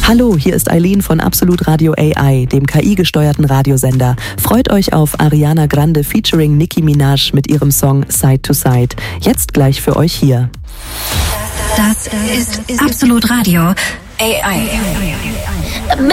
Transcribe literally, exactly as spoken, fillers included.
Hallo, hier ist Eileen von Absolut Radio A I, dem K I-gesteuerten Radiosender. Freut euch auf Ariana Grande featuring Nicki Minaj mit ihrem Song Side to Side. Jetzt gleich für euch hier. Das ist Absolut Radio A I.